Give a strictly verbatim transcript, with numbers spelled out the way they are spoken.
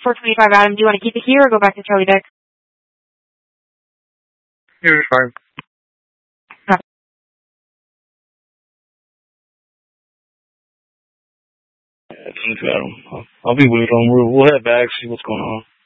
four twenty-five, Adam. Do you want to keep it here or go back to Charlie Deck? Here's fine. Yeah, Adam. I'll, I'll be waiting on. We'll, we'll head back, see what's going on.